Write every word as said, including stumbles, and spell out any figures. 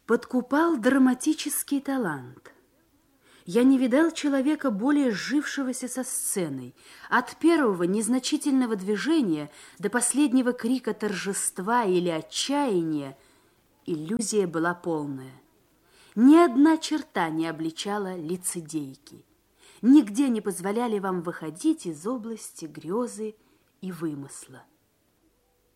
Подкупал драматический талант. Я не видал человека, более сжившегося со сценой. От первого незначительного движения до последнего крика торжества или отчаяния иллюзия была полная. Ни одна черта не обличала лицедейки. Нигде не позволяли вам выходить из области грезы и вымысла.